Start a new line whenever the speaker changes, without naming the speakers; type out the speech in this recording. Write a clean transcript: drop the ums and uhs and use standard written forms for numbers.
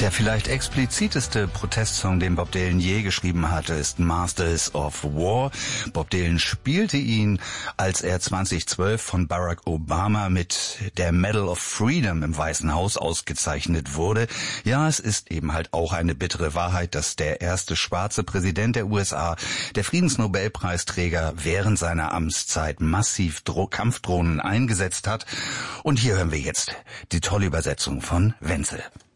Der vielleicht expliziteste Protestsong, den Bob Dylan je geschrieben hatte, ist Masters of War. Bob Dylan spielte ihn, als er 2012 von Barack Obama mit der Medal of Freedom im Weißen Haus ausgezeichnet wurde. Ja, es ist eben halt auch eine bittere Wahrheit, dass der erste schwarze Präsident der USA, der Friedensnobelpreisträger, während seiner Amtszeit massiv Kampfdrohnen eingesetzt hat. Und hier hören wir jetzt die tolle Übersetzung von Wenzel.